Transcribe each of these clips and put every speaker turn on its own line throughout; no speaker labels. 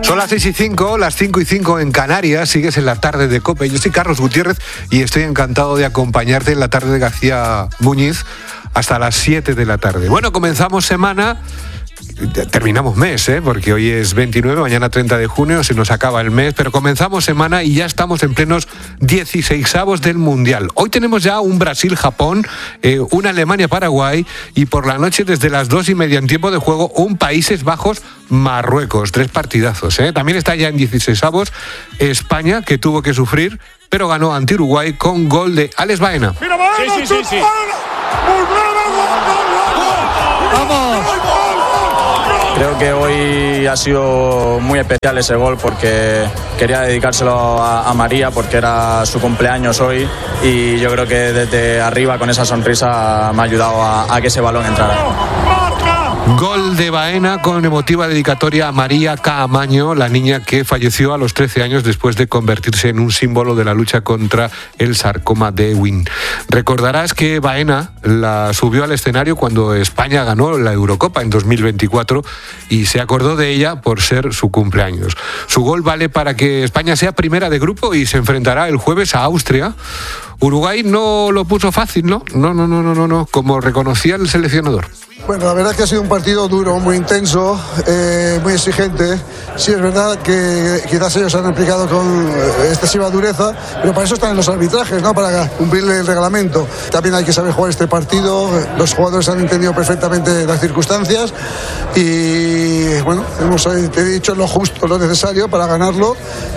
Son las 6:05, las 5:05 en Canarias. Sigues en la tarde de COPE. Yo soy Carlos Gutiérrez y estoy encantado de acompañarte en la tarde de García Muñiz hasta las 7 de la tarde. Bueno, comenzamos semana. Terminamos mes, porque hoy es 29, mañana 30 de junio, se nos acaba el mes, pero comenzamos semana y ya estamos en plenos 16avos del Mundial. Hoy tenemos ya un Brasil-Japón, una Alemania-Paraguay y por la noche desde las 2:30 en tiempo de juego un Países Bajos-Marruecos. 3 partidazos. También está ya en 16avos España, que tuvo que sufrir, pero ganó ante Uruguay con gol de Alex Baena.
¡Mira, Baena! Sí.
¡Vamos!
Creo que hoy ha sido muy especial ese gol porque quería dedicárselo a María porque era su cumpleaños hoy y yo creo que desde arriba con esa sonrisa me ha ayudado a que ese balón entrara.
Gol de Baena con emotiva dedicatoria a María Caamaño, la niña que falleció a los 13 años después de convertirse en un símbolo de la lucha contra el sarcoma de Ewing. Recordarás que Baena la subió al escenario cuando España ganó la Eurocopa en 2024 y se acordó de ella por ser su cumpleaños. Su gol vale para que España sea primera de grupo y se enfrentará el jueves a Austria. Uruguay no lo puso fácil, ¿no? No, como reconocía el seleccionador.
Bueno, la verdad es que ha sido un partido duro, muy intenso, muy exigente. Sí, es verdad que quizás ellos han aplicado con excesiva dureza, pero para eso están en los arbitrajes, ¿no? Para cumplirle el reglamento. También hay que saber jugar este partido. Los jugadores han entendido perfectamente las circunstancias y, bueno, te he dicho lo justo, lo necesario para ganarlo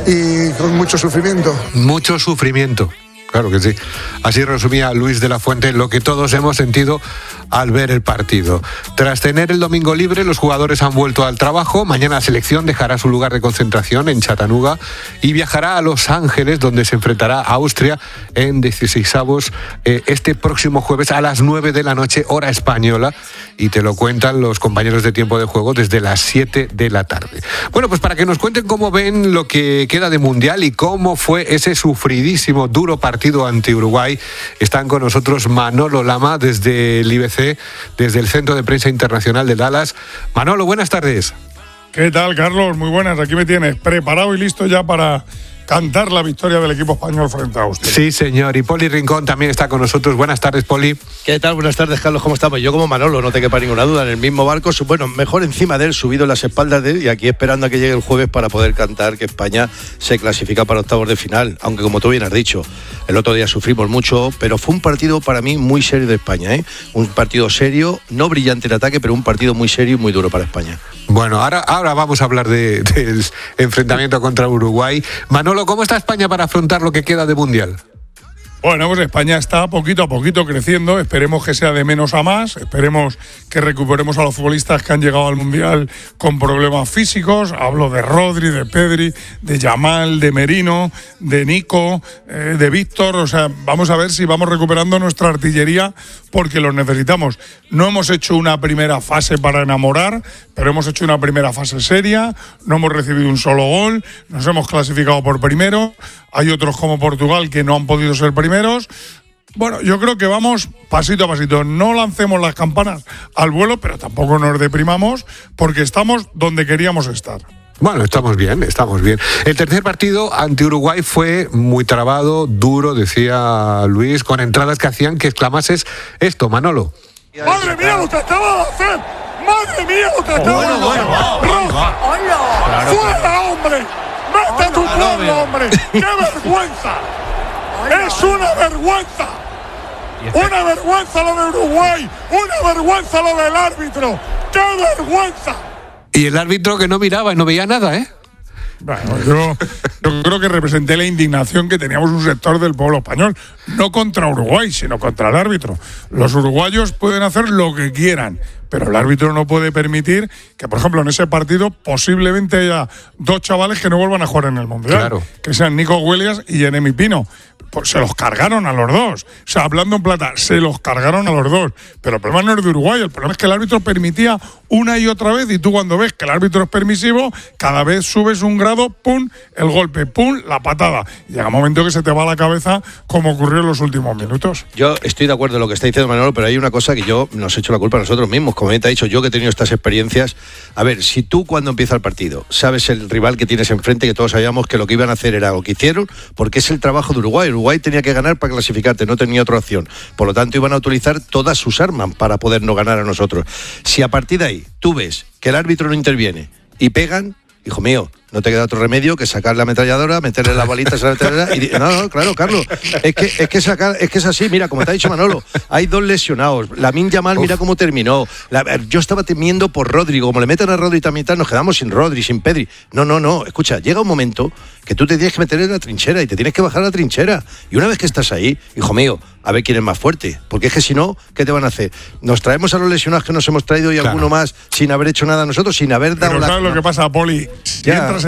y con mucho sufrimiento.
Mucho sufrimiento. Claro que sí. Así resumía Luis de la Fuente lo que todos hemos sentido al ver el partido. Tras tener el domingo libre, los jugadores han vuelto al trabajo. Mañana la selección dejará su lugar de concentración en Chattanooga y viajará a Los Ángeles, donde se enfrentará a Austria en 16avos este próximo jueves a las 9 de la noche, hora española. Y te lo cuentan los compañeros de tiempo de juego desde las 7 de la tarde. Bueno, pues para que nos cuenten cómo ven lo que queda de Mundial y cómo fue ese sufridísimo, duro partido ante Uruguay, están con nosotros Manolo Lama desde el IBC, desde el Centro de Prensa Internacional de Dallas. Manolo, buenas tardes.
¿Qué tal, Carlos? Muy buenas, aquí me tienes preparado y listo ya para cantar la victoria del equipo español frente a Austria.
Sí, señor. Y Poli Rincón también está con nosotros. Buenas tardes, Poli.
¿Qué tal? Buenas tardes, Carlos. ¿Cómo estamos? Yo como Manolo, no te quepa ninguna duda, en el mismo barco, bueno, mejor encima de él, subido en las espaldas de él y aquí esperando a que llegue el jueves para poder cantar que España se clasifica para octavos de final. Aunque como tú bien has dicho, el otro día sufrimos mucho, pero fue un partido para mí muy serio de España, ¿eh? Un partido serio, no brillante en ataque, pero un partido muy serio y muy duro para España.
Bueno, ahora vamos a hablar del enfrentamiento contra Uruguay. Manolo, ¿cómo está España para afrontar lo que queda de Mundial?
Bueno, pues España está poquito a poquito creciendo, esperemos que sea de menos a más, esperemos que recuperemos a los futbolistas que han llegado al Mundial con problemas físicos, hablo de Rodri, de Pedri, de Yamal, de Merino, de Nico, de Víctor, o sea, vamos a ver si vamos recuperando nuestra artillería porque los necesitamos. No hemos hecho una primera fase para enamorar, pero hemos hecho una primera fase seria, no hemos recibido un solo gol, nos hemos clasificado por primero, hay otros como Portugal que no han podido ser primeros. Bueno, yo creo que vamos pasito a pasito. No lancemos las campanas al vuelo, pero tampoco nos deprimamos porque estamos donde queríamos estar.
Bueno, estamos bien. El tercer partido ante Uruguay fue muy trabado, duro, decía Luis, con entradas que hacían que exclamases esto, Manolo.
¡Madre mía lo que acaba de hacer! ¡Madre mía lo que acaba de hacer! ¡Roja! ¡Fuera, hombre! ¡Mete tu pueblo, hombre! ¡Qué vergüenza! ¡Es una vergüenza! ¡Una vergüenza lo de Uruguay! ¡Una vergüenza lo del árbitro! ¡Qué vergüenza!
Y el árbitro que no miraba y no veía nada, ¿eh?
Bueno, yo creo que representé la indignación que teníamos un sector del pueblo español, no contra Uruguay, sino contra el árbitro. Los uruguayos pueden hacer lo que quieran, pero el árbitro no puede permitir que, por ejemplo, en ese partido posiblemente haya 2 chavales que no vuelvan a jugar en el Mundial,
claro,
que sean Nico Williams y Jeremy Pino. pues se los cargaron a los dos. O sea, hablando en plata, se los cargaron a los dos. Pero el problema no es de Uruguay, el problema es que el árbitro permitía una y otra vez, y tú cuando ves que el árbitro es permisivo, cada vez subes un grado, pum, el golpe, pum, la patada. Y llega un momento que se te va a la cabeza, como ocurrió en los últimos minutos.
Yo estoy de acuerdo en lo que está diciendo Manolo, pero hay una cosa que yo nos he hecho la culpa a nosotros mismos. Como bien te he dicho, yo que he tenido estas experiencias. A ver, si tú cuando empieza el partido sabes el rival que tienes enfrente, que todos sabíamos que lo que iban a hacer era lo que hicieron, porque es el trabajo de Uruguay. Uruguay tenía que ganar para clasificarte, no tenía otra opción. Por lo tanto, iban a utilizar todas sus armas para podernos ganar a nosotros. Si a partir de ahí tú ves que el árbitro no interviene y pegan, hijo mío, no te queda otro remedio que sacar la ametralladora, meterle las balitas a la ametralladora y... No, claro, Carlos, es que es así, mira, como te ha dicho Manolo, hay 2 lesionados, Lamine Yamal, mira cómo terminó, yo estaba temiendo por Rodri, como le meten a Rodri también, nos quedamos sin Rodri, sin Pedri, no, escucha, llega un momento que tú te tienes que meter en la trinchera y te tienes que bajar a la trinchera, y una vez que estás ahí, hijo mío, a ver quién es más fuerte, porque es que si no, ¿qué te van a hacer? Nos traemos a los lesionados que nos hemos traído y alguno más sin haber hecho nada nosotros, sin haber dado...
Pero ¿sabes lo que pasa, Poli? Si entras